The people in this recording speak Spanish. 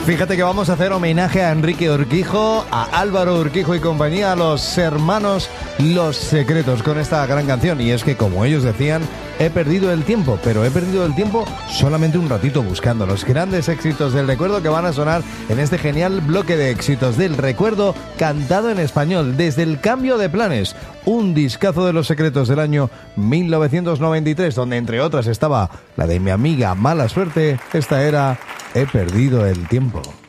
Fíjate que vamos a hacer homenaje a Enrique Urquijo, a Álvaro Urquijo y compañía, a los hermanos Los Secretos, con esta gran canción. Y es que, como ellos decían, he perdido el tiempo, pero he perdido el tiempo solamente un ratito buscando los grandes éxitos del recuerdo que van a sonar en este genial bloque de éxitos del recuerdo cantado en español, desde El Cambio de Planes, un discazo de Los Secretos del año 1993, donde entre otras estaba la de Mi Amiga Mala Suerte. Esta era He perdido el tiempo.